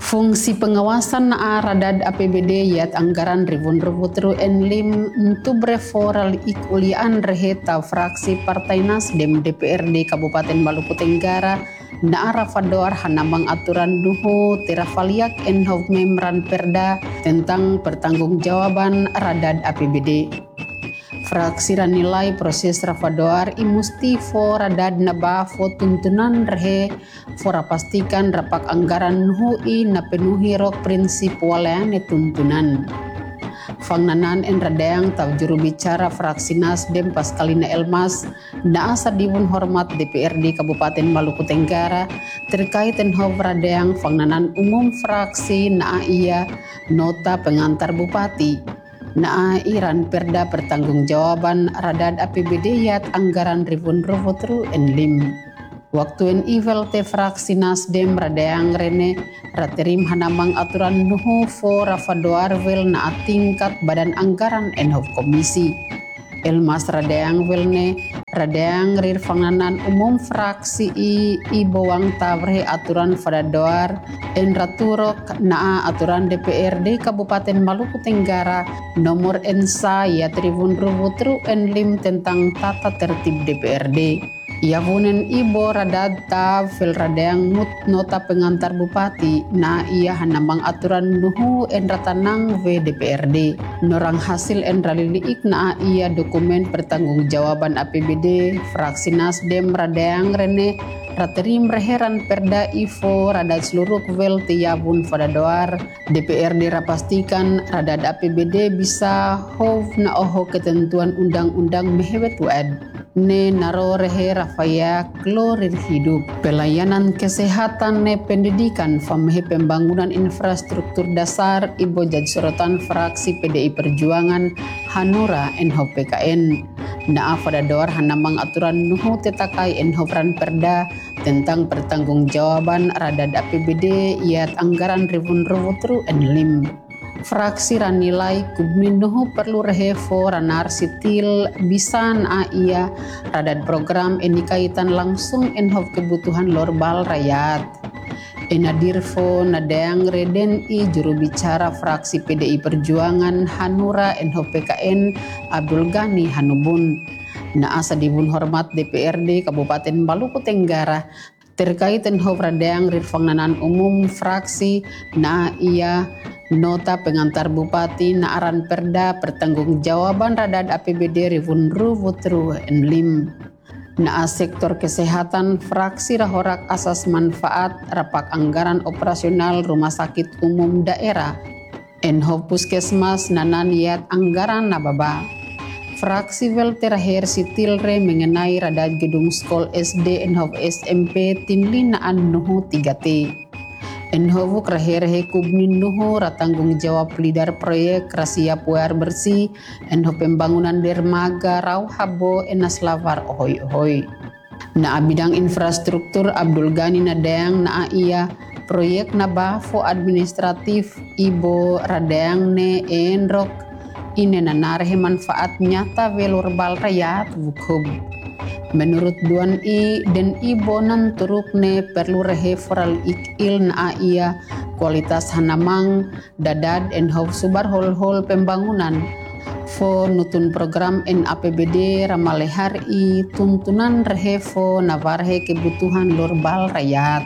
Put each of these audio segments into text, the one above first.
Fungsi pengawasan na radad APBD yat anggaran ribun rubutru enlim untuk breforal ikulian reheta fraksi Partai Nasdem DPRD Kabupaten Maluku Tenggara na Rafadoar hanamang aturan duhu tirafaliak enhov memran perda tentang pertanggungjawaban radad APBD. Fraksi nilai proses Rafadoar imusti fo radad naba fo tuntunan rehe fora pastikan rapak anggaran hui na penuhi rok prinsip waleane tuntunan. Fangnanan en radayang taw juru bicara fraksi Nasdem Paskalina Elmas na asa diwun hormat DPRD Kabupaten Maluku Tenggara terkait enhov radayang fangnanan umum fraksi na iya nota pengantar bupati na iran perda pertanggungjawaban radad APBD yat anggaran ribun rubutru enlim. Waktu en ivel te fraksi Nasdem radayang rene raterim hanamang aturan nuhu fo Rafadoar wel na tingkat badan anggaran enhov komisi. Elmas radayang welne radayang rir fangnanan umum fraksi i bawang tawre aturan Rafadoar en raturok na aturan DPRD Kabupaten Maluku Tenggara nomor ensa ya tribun rubutru enlim tentang tata tertib DPRD. Yavunen ibo radad ta vel radayang mut nota pengantar bupati na ia hanamang aturan nuhu en ratanang v DPRD. Norang hasil en raliliik na ia dokumen pertanggungjawaban APBD fraksi Nasdem radayang rene raterim reheran perda ifo radad seluruh vel tiyabun Rafadoar DPRD rapastikan radad APBD bisa hov na oho ketentuan undang-undang mehewet wad ne naro rehe rafaya klorir hidup pelayanan kesehatan ne pendidikan famhe pembangunan infrastruktur dasar ibo jadi sorotan fraksi PDI Perjuangan Hanura enhov PKN na Rafadoar hanamang aturan nuhu tetakai enhovran perda tentang pertanggungjawaban radad APBD yat anggaran ribun rubutru enlim. Fraksi ranilai kubminuhu perlu rehefo ranar sitil bisa na ia radad program ini kaitan langsung enhov kebutuhan lorbal rakyat. Enadirfo nadayang reden i juru bicara fraksi PDI Perjuangan Hanura enhov PKN Abdul Ghani Hanubun na asa dibun hormat DPRD Kabupaten Maluku Tenggara terkait enhov radayang rir fangnanan umum fraksi na ia nota pengantar bupati na aran perda pertanggungjawaban radad APBD ribun rubutru enlim. Na sektor kesehatan fraksi rahorak asas manfaat rapak anggaran operasional rumah sakit umum daerah enhov puskesmas nanan yat anggaran nababa. Fraksi vel terakhir sitilre mengenai radad gedung skol SD enhov SMP tinli naan nuhu 3T. Enhovu kreherehe kubmin nuhu ratanggung jawab lidar proyek rasia puar bersih enho pembangunan dermaga rau habo enaslavar ohoy. Na bidang infrastruktur Abdul Ghani nadayang na iya proyek na bafo administratif ibo radayang ne enrok ine nanarhe manfaat nyata velorbal rakyat wukhub. Menurut Duan I dan ibo nan turuk ne perlu reheforal ikil na ia kualitas hanamang dadad enhov subar hol pembangunan fo nutun program en APBD ramalehar I tuntunan rehefo navarhe kebutuhan lorbal rakyat.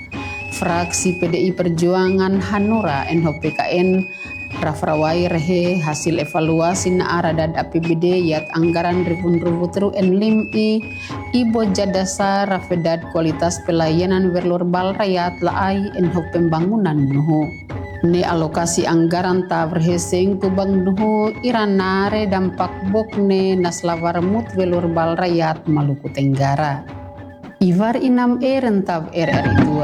Fraksi PDI Perjuangan Hanura enhov PKN Rafrawai rehe hasil evaluasi na radad APBD yat anggaran ribun rubutru enlim ibo jadasa rafedad kualitas pelayanan verlorbal rakyat laai enhov pembangunan nuhu. Ne alokasi anggaran tavrheseng kubang nuhu iranare dampak bokne naslavar mut velorbal rakyat Maluku Tenggara. Ivar inam rentav RRI 2.